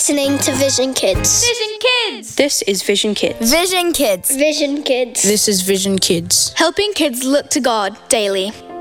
listening to Vision Kids. Vision Kids! This is Vision Kids. Vision Kids. Vision Kids. This is Vision Kids. Helping kids look to God daily.